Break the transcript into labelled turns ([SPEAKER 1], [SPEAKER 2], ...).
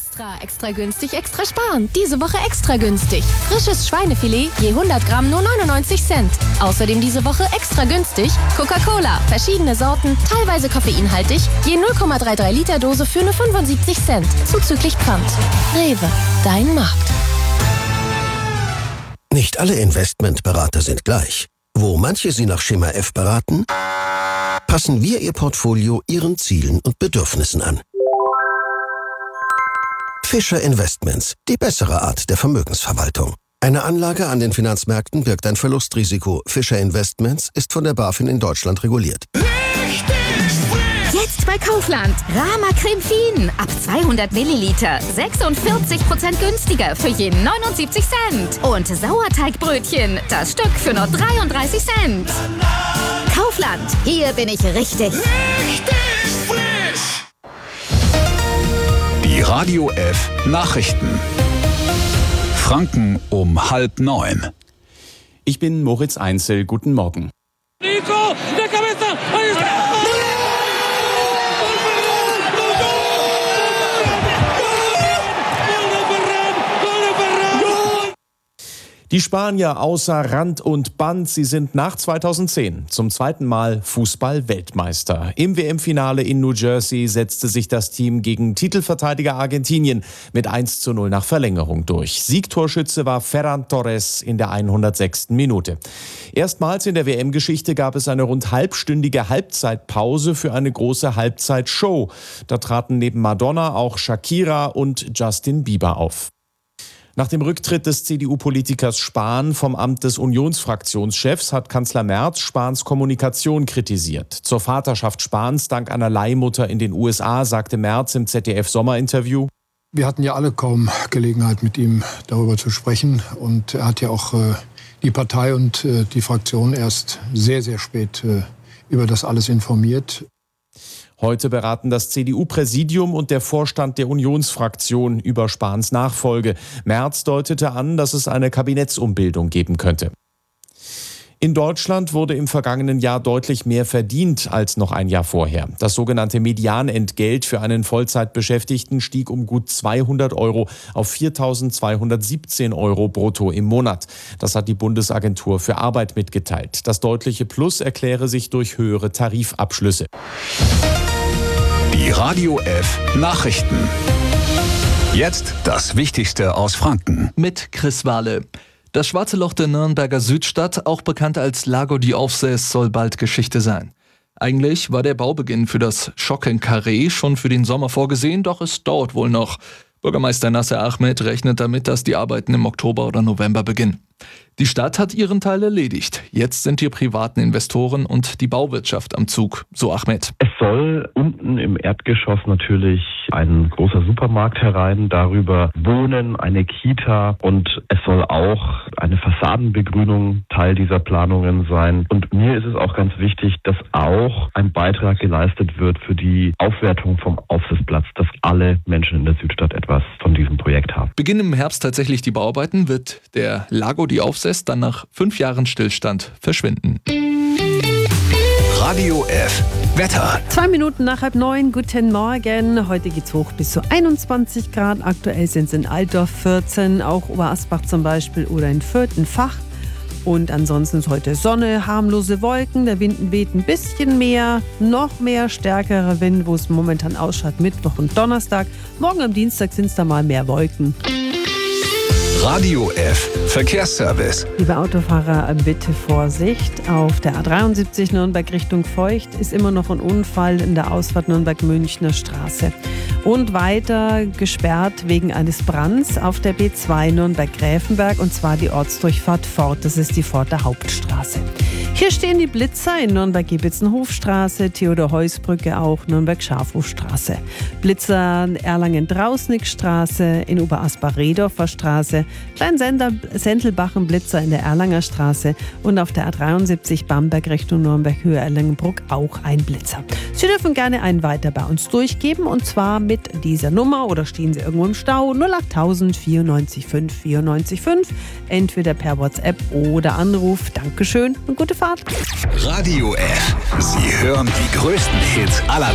[SPEAKER 1] Extra günstig, extra sparen. Diese Woche extra günstig. Frisches Schweinefilet je 100 Gramm nur 99 Cent. Außerdem diese Woche extra günstig Coca-Cola. Verschiedene Sorten, teilweise koffeinhaltig. Je 0,33 Liter Dose für nur 75 Cent. Zuzüglich Pfand. Rewe, dein Markt.
[SPEAKER 2] Nicht alle Investmentberater sind gleich. Wo manche Sie nach Schema F beraten, passen wir Ihr Portfolio Ihren Zielen und Bedürfnissen an. Fischer Investments, die bessere Art der Vermögensverwaltung. Eine Anlage an den Finanzmärkten birgt ein Verlustrisiko. Fischer Investments ist von der BaFin in Deutschland reguliert.
[SPEAKER 3] Jetzt bei Kaufland. Rama Creme Fien. Ab 200 Milliliter. 46% günstiger für je 79 Cent. Und Sauerteigbrötchen. Das Stück für nur 33 Cent. Kaufland. Hier bin ich richtig.
[SPEAKER 4] Die Radio F Nachrichten. Franken um 8:30.
[SPEAKER 5] Ich bin Moritz Einzel. Guten Morgen.
[SPEAKER 6] Nico, de cabeza. Ahí está.
[SPEAKER 5] Die Spanier außer Rand und Band, sie sind nach 2010 zum zweiten Mal Fußball-Weltmeister. Im WM-Finale in New Jersey setzte sich das Team gegen Titelverteidiger Argentinien mit 1:0 nach Verlängerung durch. Siegtorschütze war Ferran Torres in der 106. Minute. Erstmals in der WM-Geschichte gab es eine rund halbstündige Halbzeitpause für eine große Halbzeitshow. Da traten neben Madonna auch Shakira und Justin Bieber auf. Nach dem Rücktritt des CDU-Politikers Spahn vom Amt des Unionsfraktionschefs hat Kanzler Merz Spahns Kommunikation kritisiert. Zur Vaterschaft Spahns dank einer Leihmutter in den USA sagte Merz im ZDF-Sommerinterview:
[SPEAKER 7] Wir hatten ja alle kaum Gelegenheit, mit ihm darüber zu sprechen. Und er hat ja auch die Partei und die Fraktion erst sehr, sehr spät über das alles informiert.
[SPEAKER 5] Heute beraten das CDU-Präsidium und der Vorstand der Unionsfraktion über Spahns Nachfolge. Merz deutete an, dass es eine Kabinettsumbildung geben könnte. In Deutschland wurde im vergangenen Jahr deutlich mehr verdient als noch ein Jahr vorher. Das sogenannte Medianentgelt für einen Vollzeitbeschäftigten stieg um gut 200 € auf 4.217 € brutto im Monat. Das hat die Bundesagentur für Arbeit mitgeteilt. Das deutliche Plus erkläre sich durch höhere Tarifabschlüsse.
[SPEAKER 4] Die Radio F Nachrichten. Jetzt das Wichtigste aus Franken.
[SPEAKER 8] Mit Chris Wahle. Das Schwarze Loch der Nürnberger Südstadt, auch bekannt als Lago di Aufsees, soll bald Geschichte sein. Eigentlich war der Baubeginn für das Schockenkarree schon für den Sommer vorgesehen, doch es dauert wohl noch. Bürgermeister Nasser Ahmed rechnet damit, dass die Arbeiten im Oktober oder November beginnen. Die Stadt hat ihren Teil erledigt. Jetzt sind die privaten Investoren und die Bauwirtschaft am Zug, so Ahmed.
[SPEAKER 9] Es soll unten im Erdgeschoss natürlich ein großer Supermarkt herein, darüber Wohnen, eine Kita und es soll auch eine Fassadenbegrünung Teil dieser Planungen sein. Und mir ist es auch ganz wichtig, dass auch ein Beitrag geleistet wird für die Aufwertung vom Aufsitzplatz, dass alle Menschen in der Südstadt etwas von diesem Projekt haben.
[SPEAKER 8] Beginnen im Herbst tatsächlich die Bauarbeiten, wird der Lago di Aufsees dann nach 5 Jahren Stillstand verschwinden.
[SPEAKER 4] Radio F Wetter.
[SPEAKER 10] 2 Minuten nach 8:30. Guten Morgen. Heute geht's hoch bis zu 21 Grad. Aktuell sind es in Altdorf 14, auch Oberasbach zum Beispiel oder in Fürth in Fach. Und ansonsten ist heute Sonne, harmlose Wolken. Der Wind weht ein bisschen mehr, noch mehr stärkerer Wind, wo es momentan ausschaut, Mittwoch und Donnerstag. Morgen am Dienstag sind es da mal mehr Wolken.
[SPEAKER 4] Radio F Verkehrsservice.
[SPEAKER 10] Liebe Autofahrer, bitte Vorsicht. Auf der A73 Nürnberg Richtung Feucht ist immer noch ein Unfall in der Ausfahrt Nürnberg-Münchner Straße. Und weiter gesperrt wegen eines Brands auf der B2 Nürnberg-Gräfenberg, und zwar die Ortsdurchfahrt Fort. Das ist die Forter Hauptstraße. Hier stehen die Blitzer in Nürnberg-Gibitzen-Hofstraße, Theodor-Heuss-Brücke auch, Nürnberg-Schafhofstraße. Blitzer Erlangen-Drausnickstraße, in Oberasbach-Redorfer Straße, Klein-Sendelbachen-Blitzer in der Erlanger Straße und auf der A73 Bamberg Richtung Nürnberg-Höhe Erlangenbruck auch ein Blitzer. Sie dürfen gerne einen weiter bei uns durchgeben, und zwar mit dieser Nummer, oder stehen Sie irgendwo im Stau, 08000 94 5 94 5, entweder per WhatsApp oder Anruf. Dankeschön und gute Fahrt.
[SPEAKER 4] Radio F. Sie hören die größten Hits aller